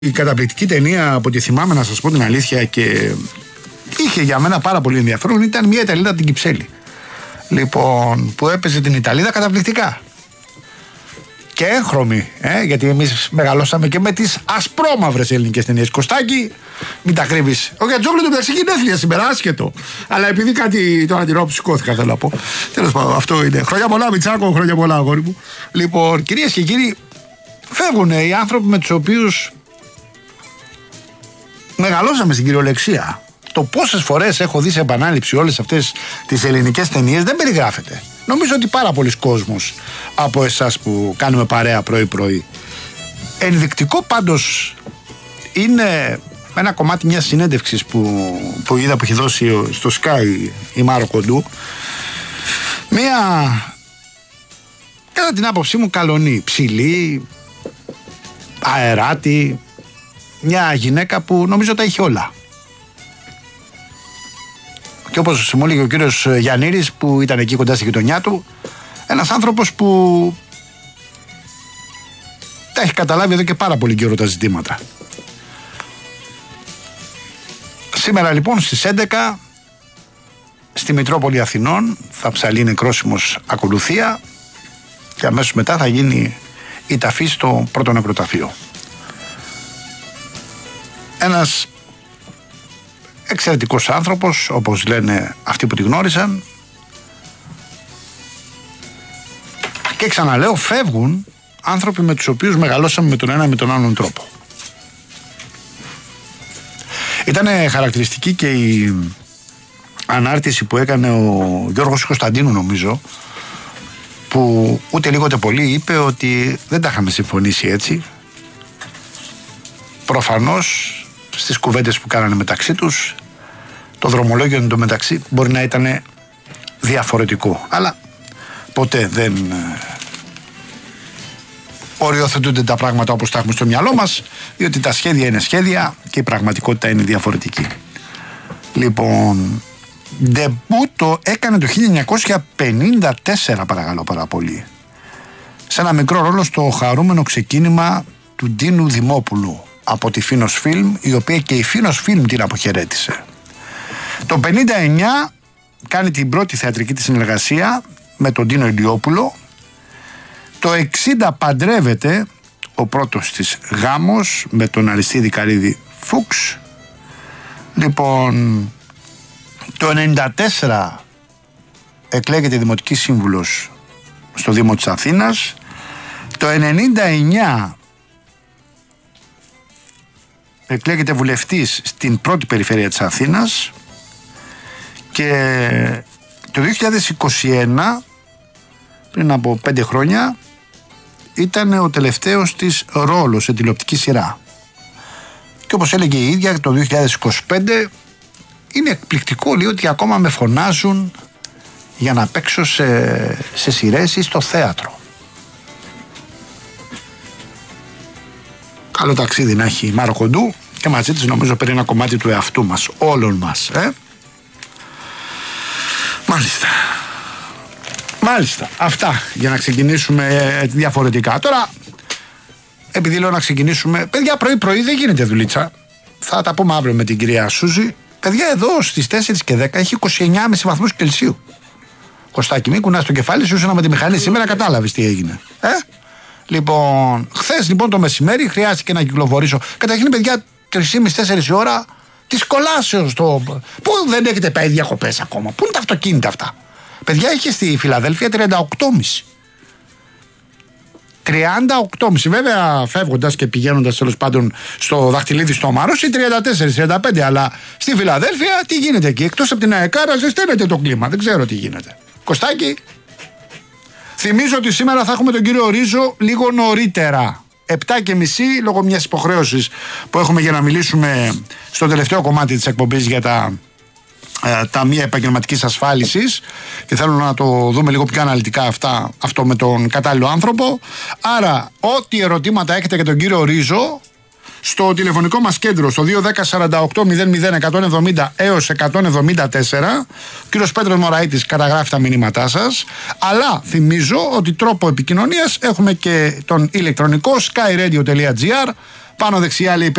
Η καταπληκτική ταινία, από τη θυμάμαι να σας πω την αλήθεια και είχε για μένα πάρα πολύ ενδιαφέρον, ήταν μια Ιταλίδα από την Κυψέλη. Λοιπόν, που έπαιζε την Ιταλίδα καταπληκτικά. Και έγχρωμη, γιατί εμείς μεγαλώσαμε και με τις ασπρόμαυρες ελληνικές ταινίες. Κωστάκη, μην τα κρύβεις. Ο Γιατζόγλου του μεταξύ γενέθλια σήμερα, άσχετο. Αλλά επειδή κάτι το αντιρρό που σηκώθηκα, θέλω να πω. Τέλος πάντων, αυτό είναι. Χρόνια πολλά, Μιτσάκο, χρόνια πολλά, αγόρι μου. Λοιπόν, κυρίες και κύριοι, φεύγουν οι άνθρωποι με τους οποίους μεγαλώσαμε στην κυριολεξία. Το πόσες φορές έχω δει σε επανάληψη όλες αυτές τις ελληνικές ταινίες δεν περιγράφεται. Νομίζω ότι πάρα πολλοί κόσμος από εσάς που κάνουμε παρέα πρωί-πρωί. Ενδεικτικό πάντως είναι ένα κομμάτι μιας συνέντευξης που είδα που έχει δώσει στο Sky η Μάρο Κοντού. Μια, κατά την άποψή μου, καλονή, ψηλή, αεράτη, μια γυναίκα που νομίζω τα είχε όλα. Και όπως μου έλεγε ο κύριος Γιαννήρης που ήταν εκεί κοντά στη γειτονιά του, ένας άνθρωπος που τα έχει καταλάβει εδώ και πάρα πολύ καιρό τα ζητήματα. Σήμερα λοιπόν στις 11 στη Μητρόπολη Αθηνών θα ψαλεί νεκρόσιμος ακολουθία και αμέσως μετά θα γίνει η ταφή στο πρώτο νεκροταφείο. Ένας εξαιρετικός άνθρωπος, όπως λένε αυτοί που τη γνώρισαν, και ξαναλέω, φεύγουν άνθρωποι με τους οποίους μεγαλώσαμε με τον ένα με τον άλλον τρόπο. Ήταν χαρακτηριστική και η ανάρτηση που έκανε ο Γιώργος Κωνσταντίνου, νομίζω, που ούτε λίγο ούτε πολύ είπε ότι δεν τα είχαμε συμφωνήσει έτσι. Προφανώς στις κουβέντες που κάνανε μεταξύ τους το δρομολόγιο εντωμεταξύ μπορεί να ήταν διαφορετικό, αλλά ποτέ δεν οριοθετούνται τα πράγματα όπως τα έχουμε στο μυαλό μας, διότι τα σχέδια είναι σχέδια και η πραγματικότητα είναι διαφορετική. Λοιπόν, ντεμπούτο έκανε το 1954, παρακαλώ πάρα πολύ, σε ένα μικρό ρόλο στο χαρούμενο ξεκίνημα του Ντίνου Δημόπουλου από τη Φίνος Φιλμ, η οποία και η Φίνος Φιλμ την αποχαιρέτησε. Το 59 κάνει την πρώτη θεατρική της συνεργασία με τον Ντίνο Ηλιόπουλο. Το 60 παντρεύεται, ο πρώτος της γάμος, με τον Αριστίδη Καρύδη Φούξ. Λοιπόν, το 94 εκλέγεται δημοτική σύμβουλος στο Δήμο της Αθήνας. Το 99 εκλέγεται βουλευτής στην πρώτη περιφέρεια της Αθήνας και το 2021, πριν από 5 χρόνια, ήταν ο τελευταίος της ρόλος σε τηλεοπτική σειρά. Και όπως έλεγε η ίδια, το 2025 είναι εκπληκτικό, λέει, ότι ακόμα με φωνάζουν για να παίξω σε σειρές ή στο θέατρο. Καλό ταξίδι να έχει η Μάρο Κοντού και μαζί της νομίζω παίρνει ένα κομμάτι του εαυτού μας, όλων μας. Μάλιστα, αυτά για να ξεκινήσουμε διαφορετικά. Τώρα, επειδή λέω να ξεκινήσουμε, παιδιά, πρωί-πρωί δεν γίνεται δουλίτσα. Θα τα πούμε αύριο με την κυρία Σούζη. Παιδιά, εδώ στις 4 και 10 έχει 29,5 βαθμούς Κελσίου. Κωστάκι, μην κουνάς το κεφάλι σου, ήσουν με τη μηχανή σήμερα, κατάλαβες τι έγινε. Λοιπόν, χθες λοιπόν το μεσημέρι χρειάστηκε να κυκλοφορήσω. Καταρχήν, παιδιά, 3,5-4 ώρα της κολάσεως. Πού δεν έχετε πάει διακοπές ακόμα? Πού είναι τα αυτοκίνητα αυτά? Παιδιά, είχε στη Φιλαδέλφια 38,5. 38,5. Βέβαια, φεύγοντας και πηγαίνοντας τέλος πάντων στο Δαχτυλίδι στο Αμάρος, 34-35. Αλλά στη Φιλαδέλφια τι γίνεται εκεί? Εκτός από την αεκάρα, ζεσταίνεται το κλίμα. Δεν ξέρω τι γίνεται. Κωστάκι, θυμίζω ότι σήμερα θα έχουμε τον κύριο Ρίζο λίγο νωρίτερα. 7:30, λόγω μιας υποχρέωσης που έχουμε για να μιλήσουμε στο τελευταίο κομμάτι της εκπομπής για τα ταμεία επαγγελματικής ασφάλισης, και θέλω να το δούμε λίγο πιο αναλυτικά αυτό με τον κατάλληλο άνθρωπο. Άρα, ό,τι ερωτήματα έχετε για τον κύριο Ρίζο, στο τηλεφωνικό μας κέντρο, στο 210-48-00-170 έως 174, ο κύριος Πέτρος Μωραΐτης καταγράφει τα μηνύματά σας. Αλλά θυμίζω ότι τρόπο επικοινωνίας έχουμε και τον ηλεκτρονικό skyradio.gr, Πάνω δεξιά λέει